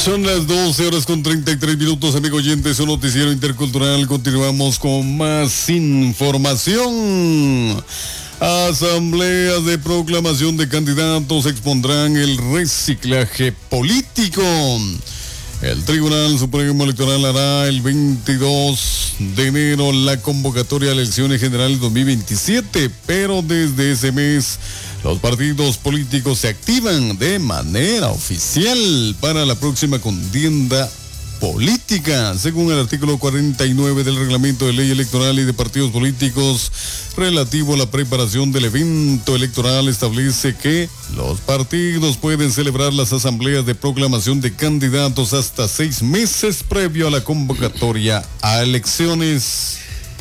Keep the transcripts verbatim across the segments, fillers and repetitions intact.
Son las doce horas con treinta y tres minutos, amigo oyente, su noticiero intercultural. Continuamos con más información. Asambleas de proclamación de candidatos expondrán el reciclaje político. El Tribunal Supremo Electoral hará el veintidós de enero la convocatoria a elecciones generales dos mil veintisiete, pero desde ese mes los partidos políticos se activan de manera oficial para la próxima contienda política. Según el artículo cuarenta y nueve del Reglamento de Ley Electoral y de Partidos Políticos relativo a la preparación del evento electoral, establece que los partidos pueden celebrar las asambleas de proclamación de candidatos hasta seis meses previo a la convocatoria a elecciones.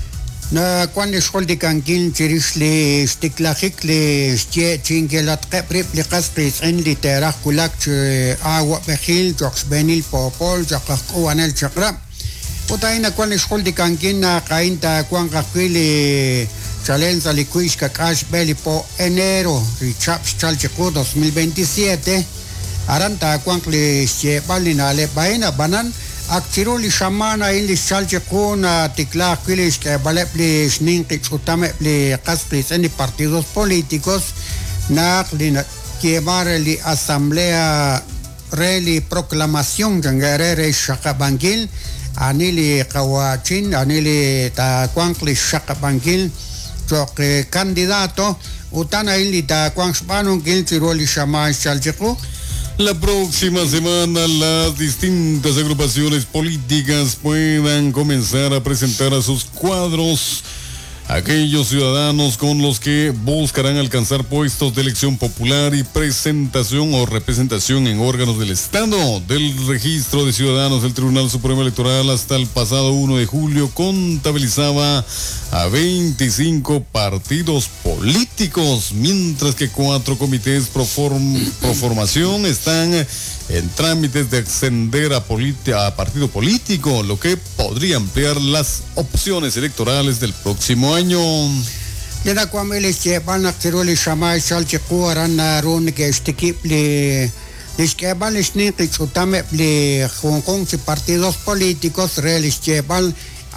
Na cuando escuel de canquín chirisle stiklajikle stie chingelat qeprip li qasqis en li terah kulak agua bejil jox benil popol jaqaq wanel chaqra utaina cuando escuel de canquín na cainta cuan qaqili chalenza li kuish kakash beli po enero richaps chalchiku dos mil veintisiete aranta cuan li stie balinale baina banan Aktiruli shamana in li chalche kuna tikla kilis que vale plis ninki chutame pli kasplis en partidos políticos na llevar li asamblea reli proclamación jangere shakabangil anili kawachin anili ta kwankli shakabangil chok candidato utana in li ta kwanspanun gil tiruli shama chalche. La próxima semana las distintas agrupaciones políticas puedan comenzar a presentar a sus cuadros aquellos ciudadanos con los que buscarán alcanzar puestos de elección popular y presentación o representación en órganos del Estado. Del registro de ciudadanos del Tribunal Supremo Electoral hasta el pasado uno de julio contabilizaba a veinticinco partidos políticos, mientras que cuatro comités pro, form, pro formación están en trámites de ascender a, a partido político, lo que podría ampliar las opciones electorales del próximo año. Lena kwamele che bana tiroli shamai salche kuaran run que este equipo le les que van les ni que chutame le Hong Kong partidos políticos reales que van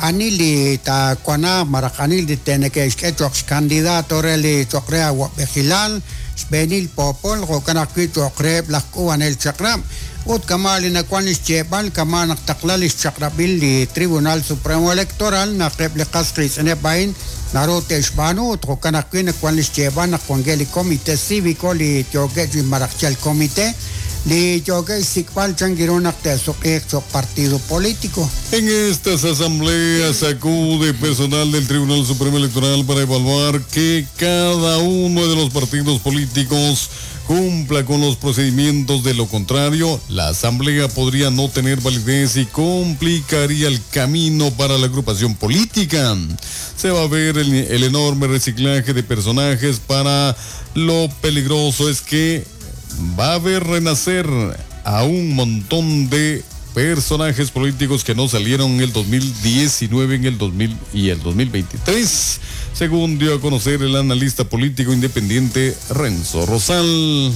anili ta kwana marakanil de tene que es que chox candidato rele chokrea wa behilal benil popol ro kana ki chokre la kuan el chakram ut kamal na kwanis che ban kaman taklalis chakrabil li Tribunal Supremo Electoral na keble qasqis ene bain narote shbanu utro kana kwene kwanis che ban kwangeli comité cívico li joge marakchal comité li joge sikpal changirona teso ex partido político. En estas asambleas acude personal del Tribunal Supremo Electoral para evaluar que cada uno de los partidos políticos cumpla con los procedimientos. De lo contrario, la asamblea podría no tener validez y complicaría el camino para la agrupación política. Se va a ver el, el enorme reciclaje de personajes. Para lo peligroso es que va a ver renacer a un montón de personajes políticos que no salieron en el dos mil diecinueve en el dos mil y el dos mil veintitrés, según dio a conocer el analista político independiente Renzo Rosal.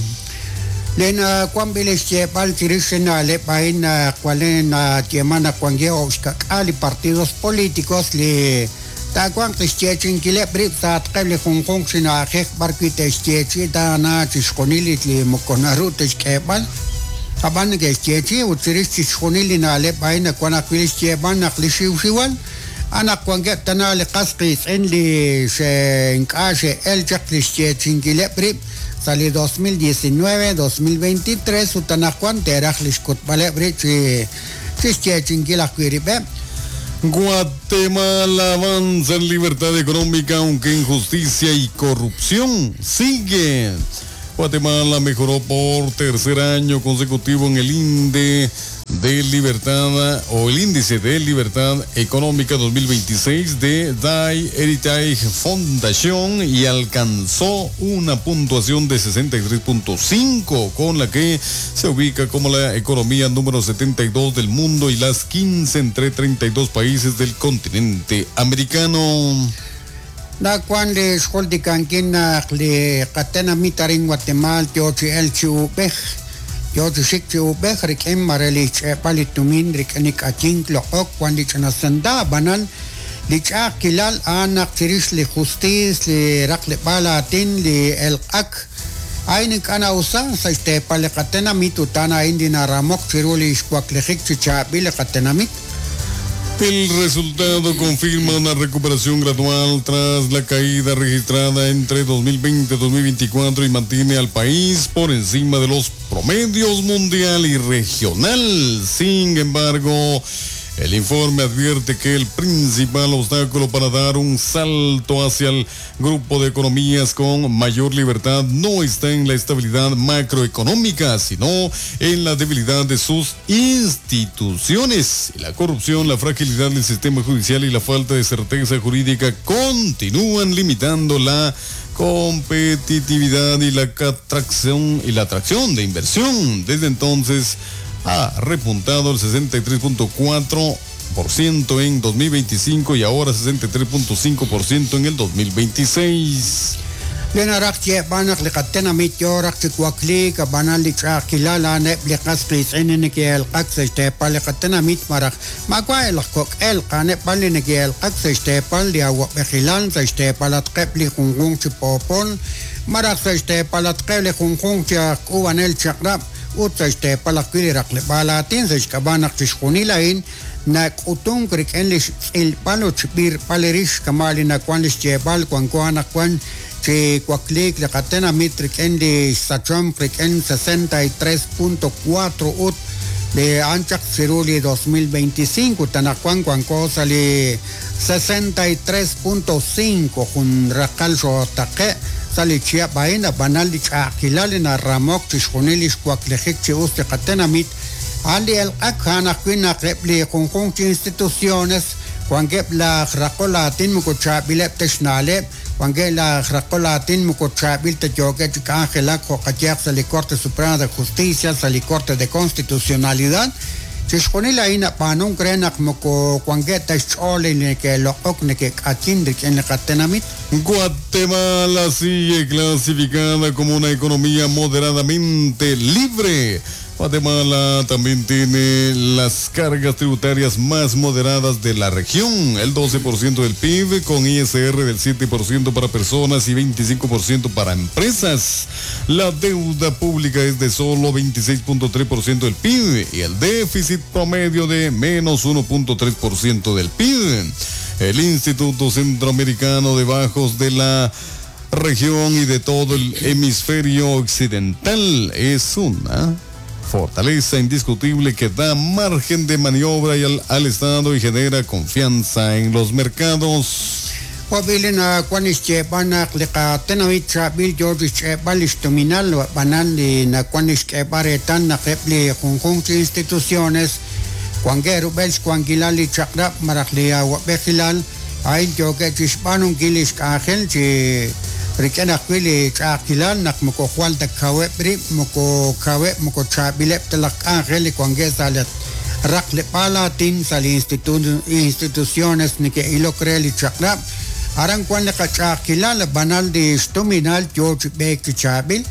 Lena kwambiles che pal tirisenale paina cualena tiemana cuangeo ali partidos políticos le ta kwang tschechin kile brita tqele Hong Kong sina khek barkite tschechi ta na tschkonili le mokonaru tschkebal aban ke tschechi utiris tschkonili na le paina kwana kwilis cheban na klishi usiwal ana kwange tanale qasqis en li se encashe el chaklis tschechin kile brit sali dos mil diecinueve dos mil veintitrés utana kwante rakhlis kut bale brit tschechin kila kwiribe. Guatemala avanza en libertad económica, aunque injusticia y corrupción sigue. Guatemala mejoró por tercer año consecutivo en el índice de libertad o el índice de libertad económica dos mil veintiséis de Die Heritage Foundation y alcanzó una puntuación de sesenta y tres punto cinco, con la que se ubica como la economía número setenta y dos del mundo y las quince entre treinta y dos países del continente americano. Na cuando es holdi canquina le catena mitarin Guatemala teochi el chubej yo chik chu bekrik em marelich palitumin rik anik atink lo ok kwandi chanasanda banan lich akilal anak tiris li justis li rakle bala tin li el ak Ainik ana usan sa este palekatenamit utana indi na ramok chiruli iskwaklijik chichabilekatenamit. El resultado confirma una recuperación gradual tras la caída registrada entre dos mil veinte y dos mil veinticuatro y mantiene al país por encima de los promedios mundial y regional. Sin embargo, el informe advierte que el principal obstáculo para dar un salto hacia el grupo de economías con mayor libertad no está en la estabilidad macroeconómica, sino en la debilidad de sus instituciones. La corrupción, la fragilidad del sistema judicial y la falta de certeza jurídica continúan limitando la competitividad y la atracción y la atracción de inversión. Desde entonces, ha repuntado el sesenta y tres punto cuatro por ciento en dos mil veinticinco y ahora sesenta y tres punto cinco por ciento en el dos mil veintiséis. Lenarak che banak likatena mit yorak chikwakli ka banal licha kilala ne blikas kris ene ke el qakse ste palikatena mit marak magwa el kok el qane paline ke el qakse ste pal dia wa bekhilan ste palat qebli khungung chipopon marak ste palat qebli khungung cha kuwanel chakrab ut este palakili rakle balatin se kabanak tishkunilain na kutong krik enlis el palo chpir palerish kamali na kwanlis chebal kwan kwana kwan che kwaklik la katena mitrik endi sachom krik en sesenta y tres punto cuatro ut de anchak siruli dos mil veinticinco tanakwan kwan cosa le sesenta y tres punto cinco jun rakal so taqe salichia baina banal lich akilal na ramok tishkunilis kwaklejik che uste katenamit ali el akhana kwina qebli kungkung instituciones kwangeb la khrakolatin mukochabilep teshnale kwangeb la khrakolatin mukochabil te joge chikangela ko qatiak sali Corte Suprema de Justicia sali Corte de Constitucionalidad Tishkunila ina panung krenak moko kwangeta chole ne que lo okne que atindrik en la catenamit. Guatemala sigue clasificada como una economía moderadamente libre. Guatemala también tiene las cargas tributarias más moderadas de la región, el doce por ciento del P I B, con I S R del siete por ciento para personas y veinticinco por ciento para empresas. La deuda pública es de solo veintiséis punto tres por ciento del P I B y el déficit promedio de menos uno punto tres por ciento del P I B. El Instituto Centroamericano de Bajos de la región y de todo el hemisferio occidental es una fortaleza indiscutible que da margen de maniobra y al, al Estado y genera confianza en los mercados. Wabilina kwanische banak leka tenawicha bil jordiche balistominal banandi na kwanische baretan na kepli kunkunchi instituciones kwangeru bels kwangilali chakra maraklia wabekilal ay joge chispanung gilis kahel chi Rikena kwili chakilal nak moko kwal da kawe bri moko kawe moko chabilep telak angeli kwangesa let rakle pala tin sali institu instituciones ni que ilo creli chakra aran kwan le chakilal banal de stominal George Beck chabil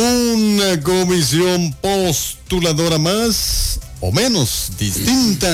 una comisión postuladora más o menos distinta.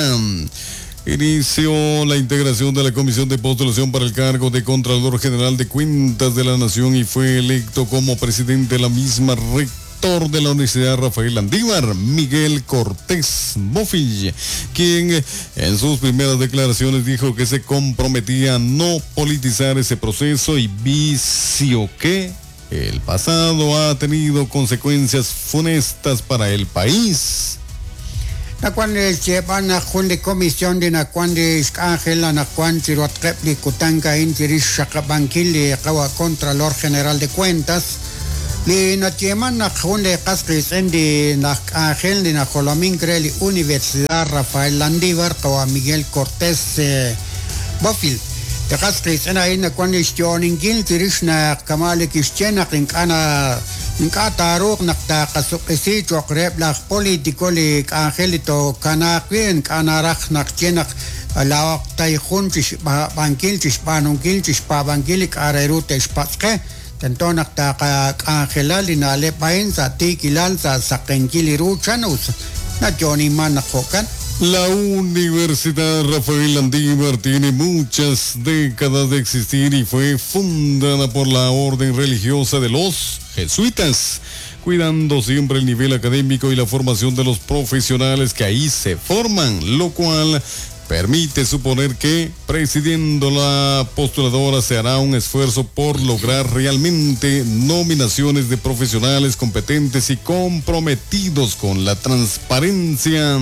Inició la integración de la Comisión de Postulación para el cargo de Contralor General de Cuentas de la Nación y fue electo como presidente de la misma rector de la Universidad Rafael Landívar, Miguel Cortés Bofill, quien en sus primeras declaraciones dijo que se comprometía a no politizar ese proceso y vicio que el pasado ha tenido consecuencias funestas para el país. Na cuando se van a junta comisión de na cuando es Ángela na cuando se lo atrepli kutanga intiris shakabankili kawa Contralor General de Cuentas li na tieman na junta kasris endi na Ángel de na Colomin Creli Universidad Rafael Landívar kawa Miguel Cortés eh, Bofill de kasris ena ina cuando es johningil tiris na kamali kischena kinkana Nkatarok nakta kasukisi chokrep la politiko li Angelito kanakwin kanarak nakchenak lawak taihun tis bankil tis panungkil tis pabankil karerute spatske tentonak ta Ángela linale paensa tikilanza sakenkiliruchanus na Johnny Manajocan. La Universidad Rafael Landívar tiene muchas décadas de existir y fue fundada por la orden religiosa de los jesuitas, cuidando siempre el nivel académico y la formación de los profesionales que ahí se forman, lo cual permite suponer que, presidiendo la postuladora, se hará un esfuerzo por lograr realmente nominaciones de profesionales competentes y comprometidos con la transparencia.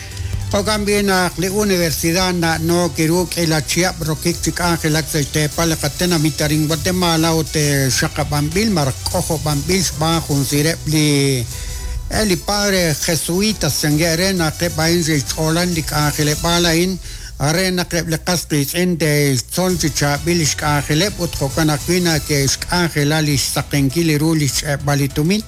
O también a la universidad na no quiero que la chia broquik Ángela que te pala catena mitaring Guatemala o te saca bambil marcojo bambil bajo un sirepli el padre jesuita sanguerena que país de Holanda Ángela palain arena que le castris en de sol chicha bilish Ángela otro canakina que es Ángela lis sakenkili rulis balitumin.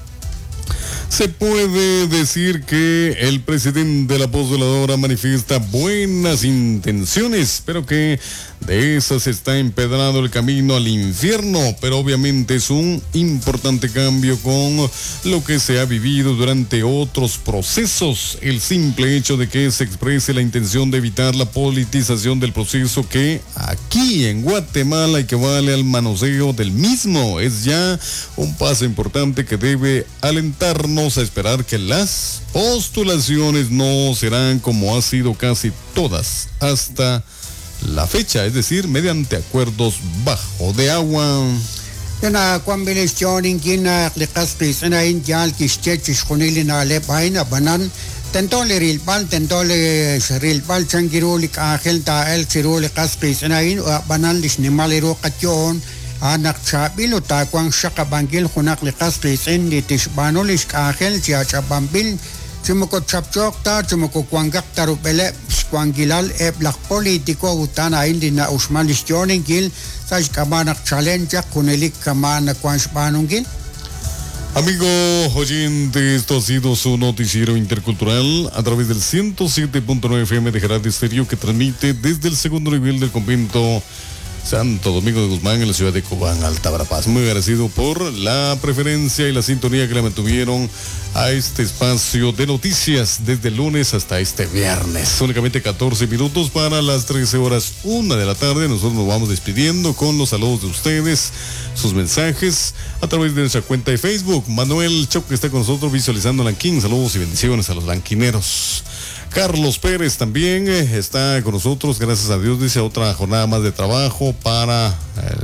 Se puede decir que el presidente de la postuladora manifiesta buenas intenciones, pero que de esas está empedrado el camino al infierno, pero obviamente es un importante cambio con lo que se ha vivido durante otros procesos. El simple hecho de que se exprese la intención de evitar la politización del proceso, que aquí en Guatemala equivale al manoseo del mismo, es ya un paso importante que debe alentarnos a esperar que las postulaciones no serán como ha sido casi todas hasta la fecha, es decir, mediante acuerdos bajo de agua. Yana kwambilisyon ingina likastis na injal kischechis kunilina le paina banan tentole rilpal tentole rilpal changirulik Ángel ta el sirulik kastis na in banan lisnimaliro katyon anak chabil ta kwang shakabangil kunak likastis indi tishbanulis Ángel siya bambil Chumuko chapchokta, chumuko kwangak tarupele, kwangilal e black politiko utana hindi na usmalisyonin gil, sa kamanak challenge kunelik kamana kwanspanungil. Amigo oyente, esto ha sido su noticiero intercultural a través del ciento siete punto nueve F M de Gerardo Estéreo, que transmite desde el segundo nivel del convento Santo Domingo de Guzmán en la ciudad de Cobán, Alta Verapaz. Muy agradecido por la preferencia y la sintonía que le mantuvieron a este espacio de noticias desde el lunes hasta este viernes. Únicamente catorce minutos para las trece horas, una de la tarde. Nosotros nos vamos despidiendo con los saludos de ustedes, sus mensajes a través de nuestra cuenta de Facebook. Manuel Choc está con nosotros visualizando Lanquín. Saludos y bendiciones a los lanquineros. Carlos Pérez también está con nosotros, gracias a Dios, dice, otra jornada más de trabajo para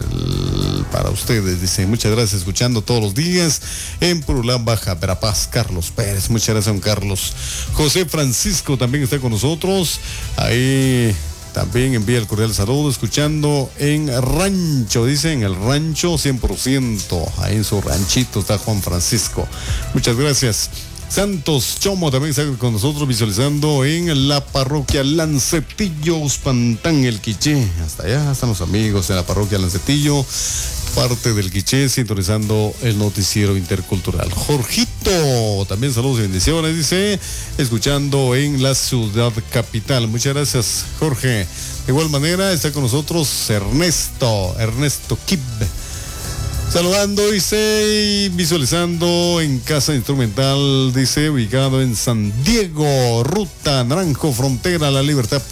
el, para ustedes, dice, muchas gracias, escuchando todos los días en Purulán, Baja Verapaz. Carlos Pérez, muchas gracias, don Carlos. José Francisco también está con nosotros, ahí también envía el cordial saludo, escuchando en Rancho, dice, en el Rancho cien por ciento, ahí en su ranchito está Juan Francisco, muchas gracias. Santos Chomo también está con nosotros visualizando en la parroquia Lancetillo, Uspantán, el Quiché. Hasta allá están los amigos en la parroquia Lancetillo, parte del Quiché, sintonizando el noticiero intercultural. Jorgito, también saludos y bendiciones, dice, escuchando en la ciudad capital. Muchas gracias, Jorge. De igual manera está con nosotros Ernesto, Ernesto Kib. Saludando, dice, y visualizando en Casa Instrumental, dice, ubicado en San Diego, Ruta Naranjo, Frontera La Libertad,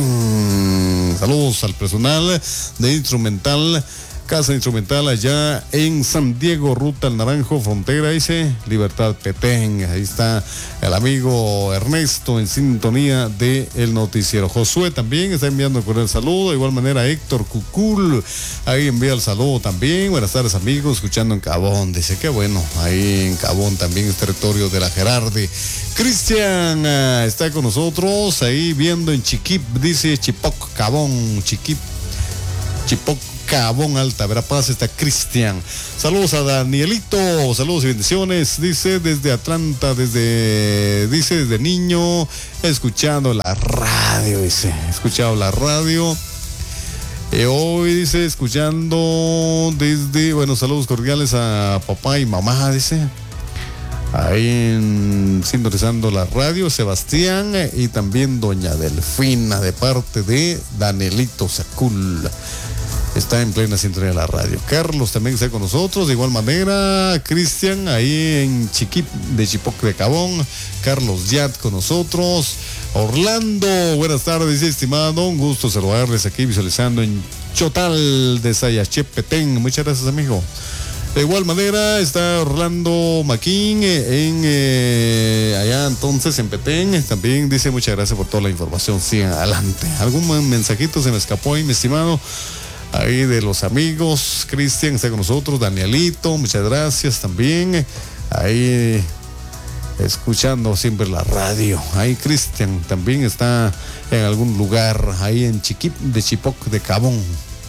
Petén. Saludos al personal de Instrumental, Casa Instrumental allá en San Diego, Ruta al Naranjo, Frontera, dice, Libertad, Petén. Ahí está el amigo Ernesto en sintonía de el noticiero. Josué también está enviando con el saludo, de igual manera Héctor Cucul, ahí envía el saludo también. Buenas tardes, amigos, escuchando en Cabón, dice, qué bueno, ahí en Cabón también es territorio de la Gerardi. Cristian uh, está con nosotros, ahí viendo en Chiquip, dice Chipoc, Cabón, Chiquip, Chipoc, Cabón, Alta Verapaz, está Cristian. Saludos a Danielito, saludos y bendiciones, dice, desde Atlanta, desde, dice, desde niño, escuchando la radio, dice, escuchado la radio. Eh, hoy, dice, escuchando desde, bueno, saludos cordiales a papá y mamá, dice, ahí en, sintonizando la radio, Sebastián, eh, y también doña Delfina, de parte de Danielito Sacul. está en plena sintonía de la radio. Carlos también está con nosotros, de igual manera, Cristian, ahí en Chiquip de Chipoc de Cabón, Carlos Yat con nosotros, Orlando, buenas tardes, estimado, un gusto saludarles aquí visualizando en Chotal de Sayachepetén, muchas gracias, amigo. De igual manera está Orlando Maquín en eh, allá entonces en Petén, también dice muchas gracias por toda la información, sigan adelante. ¿Algún mensajito se me escapó ahí, mi estimado? Ahí de los amigos, Cristian está con nosotros, Danielito, muchas gracias también, ahí escuchando siempre la radio. Ahí Cristian también está en algún lugar, ahí en Chiquip de Chipoc de Cabón.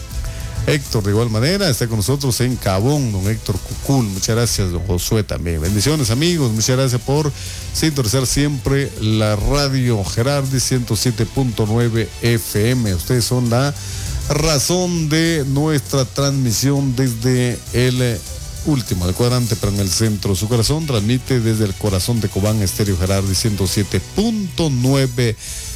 Héctor de igual manera está con nosotros en Cabón, don Héctor Cucul, muchas gracias, don Josué también. Bendiciones, amigos, muchas gracias por sintonizar siempre la radio Gerardi ciento siete punto nueve F M. Ustedes son la razón de nuestra transmisión desde el último, el cuadrante, pero en el centro. Su corazón transmite desde el corazón de Cobán, Estéreo Gerardi ciento siete punto nueve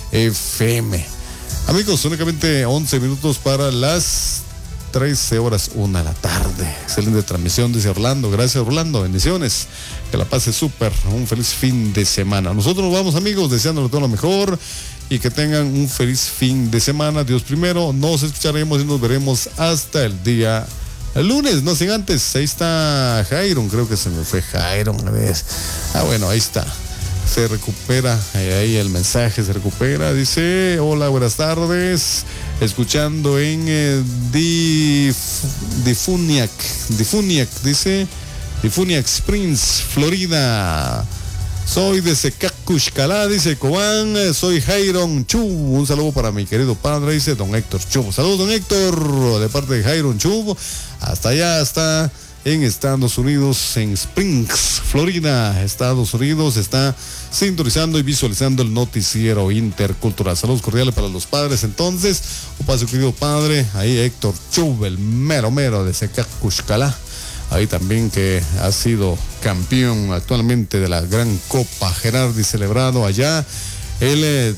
F M. Amigos, únicamente once minutos para las trece horas, una de la tarde. Excelente transmisión, dice Orlando. Gracias, Orlando. Bendiciones. Que la pase súper. Un feliz fin de semana. Nosotros nos vamos, amigos, deseándole todo lo mejor y que tengan un feliz fin de semana. Dios primero. Nos escucharemos y nos veremos hasta el día el lunes. No sin antes. Ahí está Jairon. Creo que se me fue Jairon. Ah, bueno, ahí está. Se recupera, ahí el mensaje se recupera, dice, hola, buenas tardes, escuchando en eh, Dif, Difuniac, Difuniac, dice, Difuniac Springs, Florida, soy de Secacushcalá, dice Cobán, soy Jairon Chub, un saludo para mi querido padre, dice don Héctor Chub, saludos don Héctor, de parte de Jairon Chub, hasta allá está en Estados Unidos, en Springs, Florida, Estados Unidos, está sintonizando y visualizando el noticiero intercultural. Saludos cordiales para los padres entonces, un paso querido padre, ahí Héctor Chub, el mero mero de Secacushcalá, ahí también que ha sido campeón actualmente de la Gran Copa Gerardi celebrado allá, el,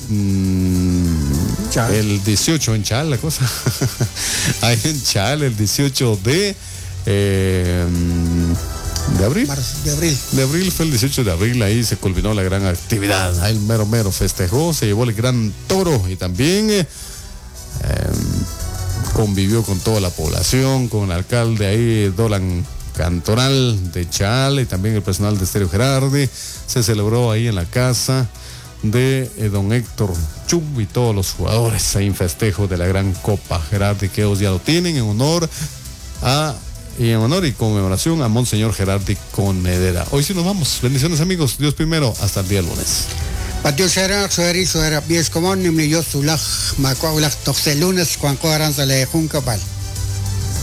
mm, el dieciocho en Chal, la cosa, ahí en Chal, el dieciocho de Eh, de abril de abril de abril fue el dieciocho de abril, ahí se culminó la gran actividad, ahí el mero mero festejó, se llevó el gran toro y también eh, convivió con toda la población, con el alcalde ahí Dolan Cantoral de Chal y también el personal de Estéreo Gerardi. Se celebró ahí en la casa de eh, don Héctor Chub y todos los jugadores, ahí en festejo de la gran Copa Gerardi, que ellos ya lo tienen en honor a y en honor y conmemoración a Monseñor Gerardi Conedera. Hoy sí nos vamos. Bendiciones, amigos. Dios primero. Hasta el día lunes. Patio Sera, Sueri, Suera, Pies Común, Nimni Yosulaj, Macuaulaj, Toxelunes, Cuanco Aranza, Le Juncapal.